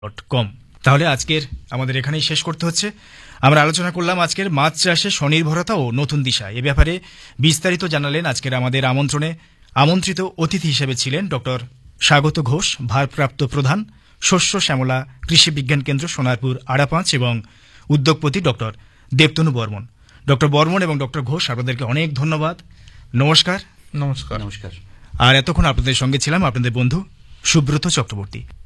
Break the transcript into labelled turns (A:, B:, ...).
A: কম। তাহলে আজকের আমাদের এখানেই শেষ করতে হচ্ছে। আমরা আলোচনা করলাম আজকের মাছ চাষে স্বনির্ভরতা ও নতুন দিশা, এ ব্যাপারে বিস্তারিত জানালেন আজকের আমাদের আমন্ত্রিত অতিথি হিসেবে ছিলেন ডক্টর স্বাগত ঘোষ, ভারপ্রাপ্ত প্রধান, শস্য শ্যামলা কৃষি বিজ্ঞান কেন্দ্র, সোনারপুর আড়াপাঁচ, এবং উদ্যোগপতি ডক্টর দেবতনু বর্মন। ডক্টর বর্মন এবং ডক্টর ঘোষ, আপনাদেরকে অনেক ধন্যবাদ। নমস্কার।
B: নমস্কার।
C: নমস্কার।
A: আর এতক্ষণ আপনাদের সঙ্গে ছিলাম আপনাদের বন্ধু সুব্রত চক্রবর্তী।